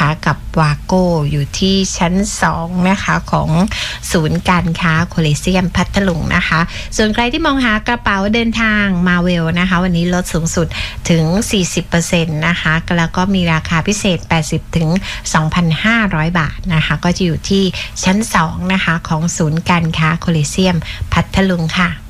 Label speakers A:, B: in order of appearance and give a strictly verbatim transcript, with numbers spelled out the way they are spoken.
A: นะคะกับวาโก้อยู่ที่ชั้นสองนะคะของศูนย์การค้าโคลิเซียมพัทลุงนะคะส่วนใครที่มองหากระเป๋าเดินทางมาเวลนะคะวันนี้ลดสูงสุดถึง สี่สิบเปอร์เซ็นต์ นะคะแล้วก็มีราคาพิเศษ แปดสิบถึงสองพันห้าร้อย บาทนะคะก็จะอยู่ที่ชั้นสองนะคะของศูนย์การค้าโคลิเซียมพัทลุงค่ะ